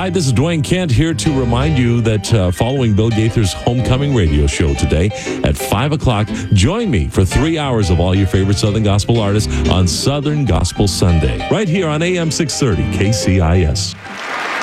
Hi, this is Dwayne Kent here to remind you that following Bill Gaither's Homecoming radio show today at 5 o'clock, join me for 3 hours of all your favorite Southern Gospel artists on Southern Gospel Sunday, right here on AM 630 KCIS.